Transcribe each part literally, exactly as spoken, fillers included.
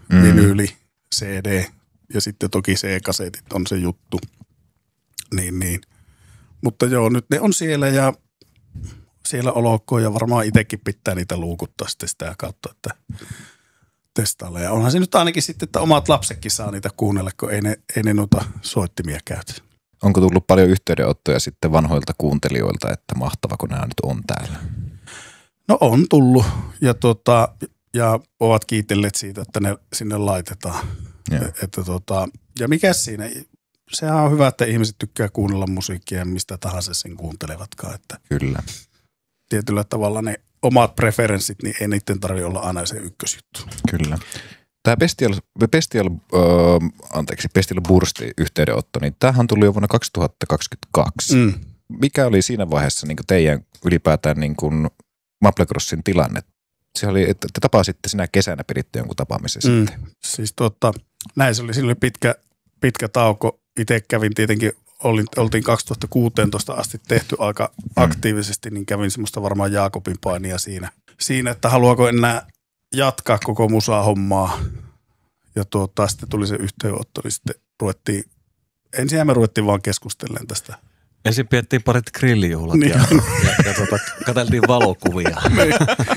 mm. vinyyli, C D ja sitten toki C-kasetit on se juttu. Niin, niin. Mutta joo, nyt ne on siellä ja siellä olkoon ja varmaan itsekin pitää niitä luukuttaa sitten sitä kautta, että testailla. Ja onhan se nyt ainakin sitten, että omat lapsetkin saa niitä kuunnella, kun ei ne, ei ne noita soittimia käytä. Onko tullut paljon yhteydenottoja sitten vanhoilta kuuntelijoilta, että mahtava, kun nämä nyt on täällä? No on tullut ja, tota, ja ovat kiitelleet siitä, että ne sinne laitetaan. Että, tota, ja mikä siinä, sehän on hyvä, että ihmiset tykkää kuunnella musiikkia mistä tahansa sen kuuntelevatkaan. Että kyllä. Tietyllä tavalla ne omat preferenssit, niin ei niiden tarvitse olla aina se ykkösjuttu. Kyllä. Tämä Bestial, Bestial, äh, anteeksi, Bestial Bursti yhteydenotto, niin tämähän tuli jo vuonna kaksituhattakaksikymmentäkaksi. Mm. Mikä oli siinä vaiheessa niin kuin teidän ylipäätään niin kuin Maplecrossin tilanne? Se oli, että te tapasitte sinä kesänä, piditte jonkun tapaamisen mm. sitten. Siis tota, näin se oli, siinä oli pitkä, pitkä tauko. Itse kävin tietenkin, olin, oltiin kaksituhattakuusitoista asti tehty aika mm. aktiivisesti, niin kävin semmoista varmaan Jaakobin painia siinä. Siinä, että haluaako enää jatkaa koko musahommaa. Ja tuota, sitten tuli se yhteydenotto, niin sitten ruvettiin, ensin me ruvettiin vaan keskustelemaan tästä. Ensin piettiin parit grillijuhlat niin. ja, ja, ja tuota, katseltiin valokuvia. Niin.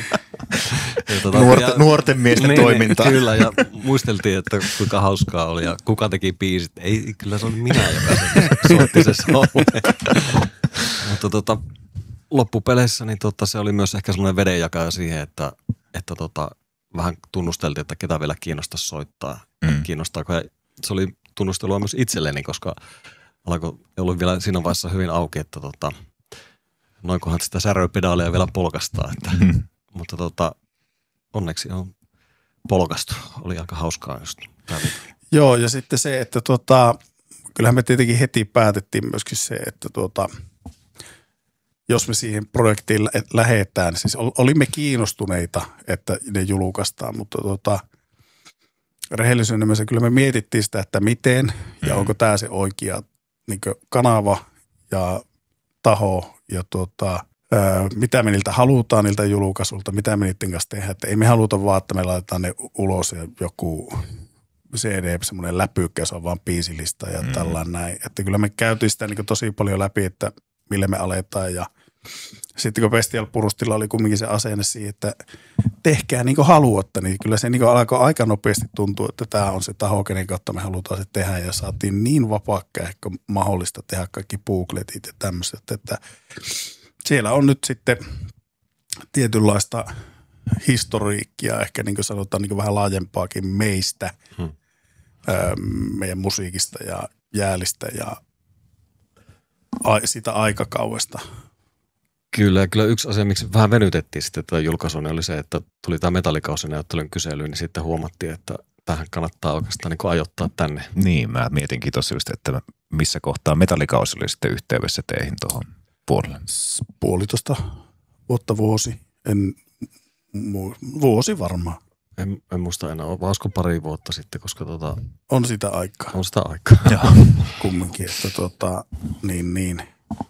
ja tuota, nuorten, ja, nuorten miesten niin, toimintaa. Kyllä, ja muisteltiin, että kuinka hauskaa oli ja kuka teki biisit. Ei, kyllä se oli minä, joka soitti se solme. Mutta tuota, loppupeleissä niin tuota, se oli myös ehkä semmoinen vedenjakaja siihen, että, että tuota, vähän tunnusteltiin, että ketä vielä kiinnostaisi soittaa. Mm. Kiinnostaako. Ja se oli tunnustelua myös itselleni, koska alkoi olla vielä siinä vaiheessa hyvin auki, että tota, noinkohan sitä säröpedaalia vielä polkastaa. Että, mm. Mutta tota, onneksi on polkastu. Oli aika hauskaa just. Joo, ja sitten se, että tota, kyllähän me tietenkin heti päätettiin myöskin se, että tota, jos me siihen projektiin lähetään, siis olimme kiinnostuneita, että ne julkaistaan, mutta tota, rehellisyyden nimessä kyllä me mietittiin sitä, että miten ja onko tämä se oikea niin kanava ja taho ja tota, ää, mitä me niiltä halutaan niiltä julkaisulta, mitä me niiden kanssa tehdään. Että ei me haluta vaan, että me laitetaan ne ulos ja joku C D, semmoinen läpykkä, se on vaan biisilista ja mm. tällainen näin. Että kyllä me käytiin sitä niin tosi paljon läpi, että millä me aletaan ja sitten kun Bestial Burstilla oli kumminkin se asenne siihen, että tehkää niin kuin haluatte, niin kyllä se niin alkoi aika nopeasti tuntua, että tämä on se taho, kenen kautta me halutaan se tehdä ja saatiin niin vapaakkaan kuin mahdollista tehdä kaikki bookletit ja tämmöiset, että siellä on nyt sitten tietynlaista historiikkia, ehkä niin kuin sanotaan niin kuin vähän laajempaakin meistä, hmm. meidän musiikista ja jäälistä ja sitä aikakaudesta. Kyllä, ja kyllä yksi asia, miksi vähän venytettiin sitten tätä julkaisua, niin oli se, että tuli tämä metallikausinäyttelyn kysely, niin sitten huomattiin, että tähän kannattaa oikeastaan niin kuin ajoittaa tänne. Niin, mä mietinkin tuossa just, että missä kohtaa metallikausi oli sitten yhteydessä teihin tuohon puolelle. Puolitoista vuotta, vuosi, en, vuosi varmaan. En, en muista enää, olisiko pari vuotta sitten, koska tota... On sitä aikaa. On sitä aikaa. Joo, kumminkin, että tota, niin niin.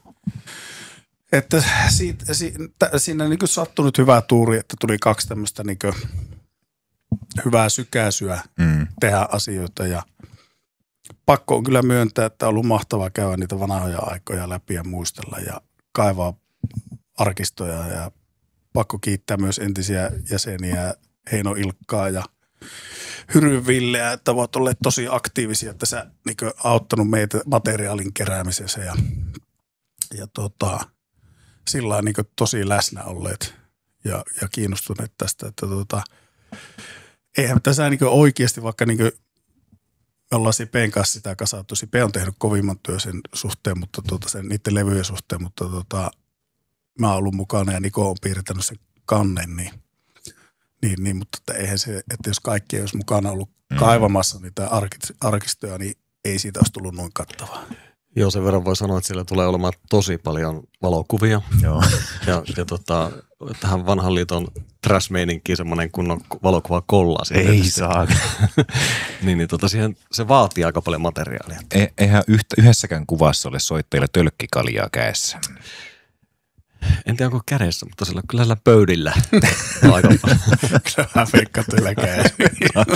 Että siitä, siitä, siinä niin sattui nyt hyvä tuuri, että tuli kaksi tämmöistä niin hyvää sykäisyä mm. tehdä asioita ja pakko on kyllä myöntää, että on ollut mahtavaa käydä niitä vanhoja aikoja läpi ja muistella ja kaivaa arkistoja ja pakko kiittää myös entisiä jäseniä Heino Ilkkaa ja Hyryn Villeä, että ovat olleet tosi aktiivisia tässä niin auttanut meitä materiaalin keräämisessä ja, ja tota, sillä niin tosi läsnä olleet ja, ja kiinnostuneet tästä, että tota, eihän tässä niin oikeasti, vaikka niin me ollaan Sipen kanssa sitä kasattu, Sipe on tehnyt kovimman työn sen suhteen, mutta tota, sen, niiden levyjen suhteen, mutta tota, mä oon ollut mukana ja Niko on piirtänyt sen kannen, niin, niin, niin mutta että eihän se, että jos kaikki ei olisi mukana ollut mm. kaivamassa niitä arkistoja, niin ei siitä olisi tullut noin kattavaa. Joo, sen verran voi sanoa, että siellä tulee olemaan tosi paljon valokuvia. Joo. Ja, ja tota, tähän vanhan liiton trash-meininkiin semmoinen kunnon valokuva kollaa. Ei saa. niin, niin tota, siihen, se vaatii aika paljon materiaalia. E, eihän yhtä, yhdessäkään kuvassa ole soittajilla tölkkikaljaa kädessä. En tiedä, onko kädessä, mutta sillä, kyllä sillä pöydillä aika paljon. Kyllä vähän veikkaat yllä kädessä.